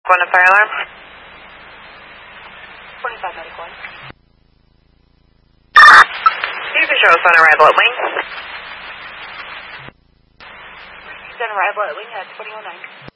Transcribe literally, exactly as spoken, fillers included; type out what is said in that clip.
One to fire alarm. twenty-five medical one. You can show us on arrival at Wing. Received on arrival at Wing at twenty oh nine.